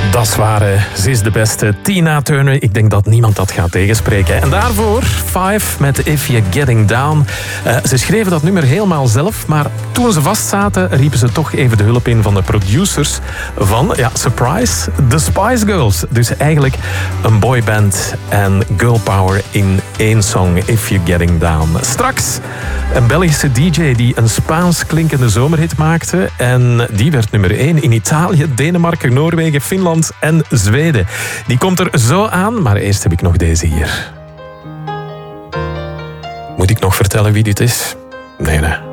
Dat is waar, ze is de beste. Tina Turner, ik denk dat niemand dat gaat tegenspreken. En daarvoor Five met If You're Getting Down. Ze schreven dat nummer helemaal zelf, maar toen ze vastzaten riepen ze toch even de hulp in van de producers van, ja, surprise, The Spice Girls. Dus eigenlijk een boyband en girl power in één song, If You're Getting Down. Straks een Belgische DJ die een Spaans klinkende zomerhit maakte en die werd nummer 1 in Italië, Denemarken, Noorwegen, Finland en Zweden. Die komt er zo aan, maar eerst heb ik nog deze hier. Moet ik nog vertellen wie dit is? Nee.